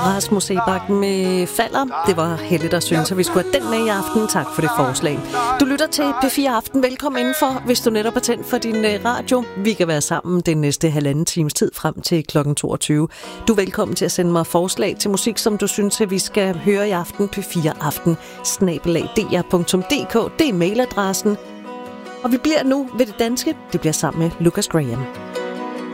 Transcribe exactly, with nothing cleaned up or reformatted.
Rasmus Sebak med Falder. Det var Helle, der synes, at vi skulle have den med i aften. Tak for det forslag. Du lytter til P fire Aften. Velkommen indenfor, hvis du netop er tændt for din radio. Vi kan være sammen den næste halvanden times tid frem til klokken toogtyve. Du er velkommen til at sende mig forslag til musik, som du synes, at vi skal høre i aften. P fire Aften snabel-a d r punktum d k. Det er mailadressen. Og vi bliver nu ved det danske. Det bliver sammen med Lucas Graham.